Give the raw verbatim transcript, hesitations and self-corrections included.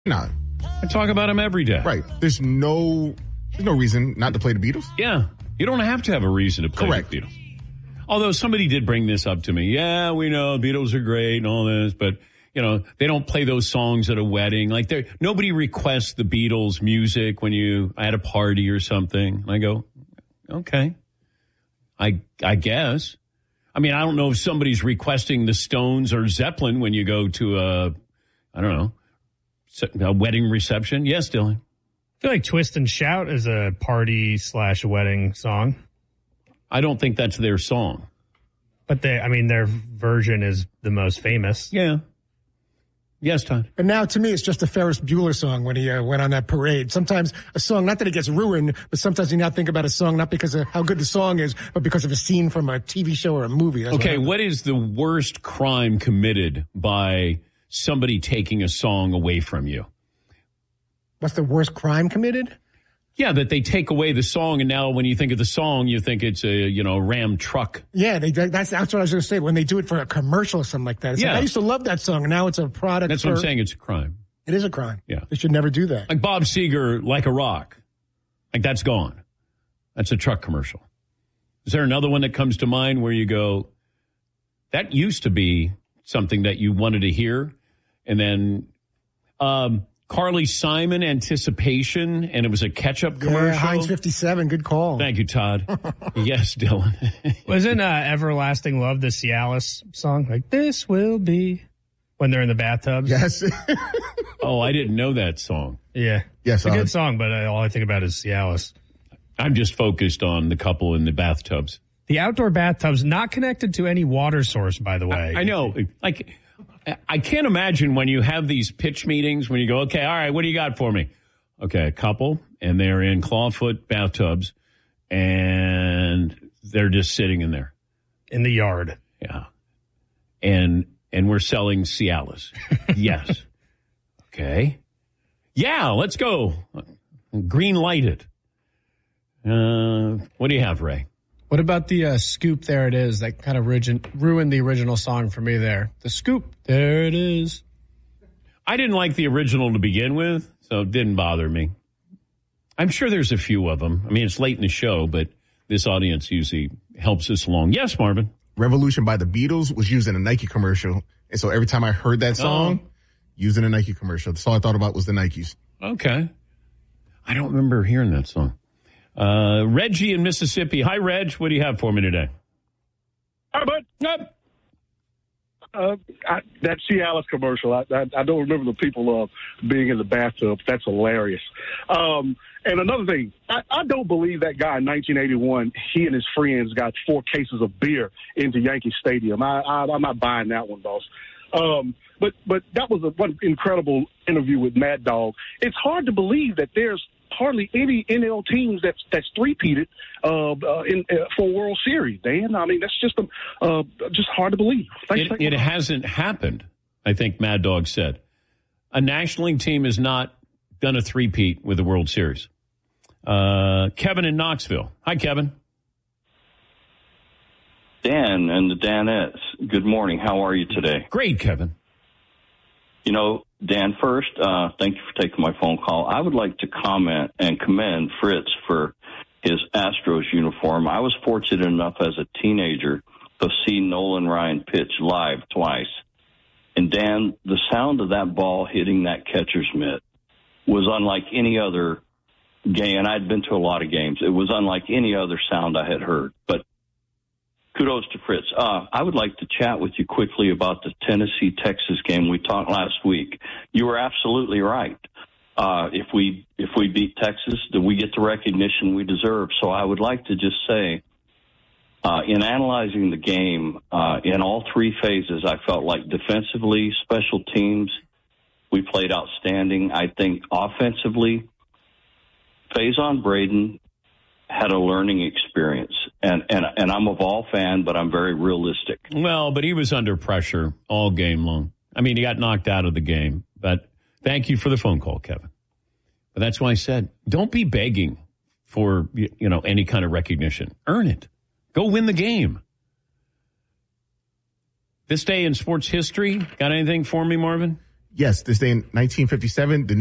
Not. I talk about them every day. Right. There's no there's no reason not to play the Beatles. Yeah. You don't have to have a reason to play Correct. the Beatles. Although somebody did bring this up to me. Yeah, we know Beatles are great and all this, but, you know, they don't play those songs at a wedding. Like, they nobody requests the Beatles music when you at a party or something. And I go, okay, I I guess. I mean, I don't know if somebody's requesting the Stones or Zeppelin when you go to a, I don't know, a wedding reception. Yes, Dylan. I feel like Twist and Shout is a party slash wedding song. I don't think that's their song. But they, I mean, their version is the most famous. Yeah. Yes, Todd. But now, to me, it's just a Ferris Bueller song when he uh, went on that parade. Sometimes a song, not that it gets ruined, but sometimes you now think about a song not because of how good the song is, but because of a scene from a T V show or a movie. That's okay, what, what is the worst crime committed by somebody taking a song away from you? What's the worst crime committed? Yeah, that they take away the song, and now when you think of the song, you think it's a, you know, Ram truck. Yeah, they, that's that's what I was going to say. When they do it for a commercial or something like that. It's Yeah. like, I used to love that song, and now it's a product. That's for, what I'm saying. It's a crime. It is a crime. Yeah. They should never do that. Like Bob Seger, Like a Rock. Like, that's gone. That's a truck commercial. Is there another one that comes to mind where you go, that used to be something that you wanted to hear, and then um, Carly Simon, Anticipation, and it was a ketchup commercial. Yeah, Heinz fifty-seven, good call. Thank you, Todd. Yes, Dylan. Wasn't uh, Everlasting Love the Cialis song? Like, this will be, when they're in the bathtubs? Yes. Oh, I didn't know that song. Yeah. Yes, It's a uh, good song, but uh, all I think about is Cialis. I'm just focused on the couple in the bathtubs. The outdoor bathtubs, not connected to any water source, by the way. I know. Like, I can't imagine when you have these pitch meetings when you go, okay, all right, what do you got for me? Okay, a couple, and they're in clawfoot bathtubs, and they're just sitting in there. In the yard. Yeah. And and we're selling Cialis. Yes. Okay. Yeah, let's go. Green light it. Uh, what do you have, Ray? What about the uh, scoop, there it is? That kind of origin- ruined the original song for me there. The scoop, there it is. I didn't like the original to begin with, so it didn't bother me. I'm sure there's a few of them. I mean, it's late in the show, but this audience usually helps us along. Yes, Marvin? Revolution by the Beatles was used in a Nike commercial. And so every time I heard that song, Oh. used in a Nike commercial, that's all I thought about was the Nikes. Okay. I don't remember hearing that song. Uh, Reggie in Mississippi. Hi, Reg. What do you have for me today? Hi, bud. Yep. Uh, I, that Cialis commercial, I, I, I don't remember the people uh, being in the bathtub. That's hilarious. Um, and another thing, I, I don't believe that guy in nineteen eighty-one, he and his friends got four cases of beer into Yankee Stadium. I, I, I'm not buying that one, boss. Um, but but that was a one incredible interview with Mad Dog. It's hard to believe that there's hardly any N L teams that's that's three-peated uh, uh, in uh, for World Series, Dan. I mean, that's just um, uh, just hard to believe. Thanks, It, thanks. it hasn't happened, I think Mad Dog said. A National League team has not done a three-peat with the World Series. Uh, Kevin in Knoxville. Hi, Kevin. Dan and the Danettes, good morning. How are you today? Great, Kevin. You know, Dan, first, uh, thank you for taking my phone call. I would like to comment and commend Fritz for his Astros uniform. I was fortunate enough as a teenager to see Nolan Ryan pitch live twice. And, Dan, the sound of that ball hitting that catcher's mitt was unlike any other game. And I'd been to a lot of games. It was unlike any other sound I had heard. But kudos to Fritz. Uh, I would like to chat with you quickly about the Tennessee-Texas game we talked last week. You were absolutely right. Uh, if we if we beat Texas, do we get the recognition we deserve? So I would like to just say, uh, in analyzing the game, uh, in all three phases, I felt like defensively, special teams, we played outstanding. I think offensively, Faison Braden had a learning experience. And, and and I'm a Vol fan, but I'm very realistic. Well, but he was under pressure all game long. I mean, he got knocked out of the game. But thank you for the phone call, Kevin. But that's why I said, don't be begging for, you know, any kind of recognition. Earn it. Go win the game. This day in sports history, got anything for me, Marvin? Yes, this day in nineteen fifty-seven, the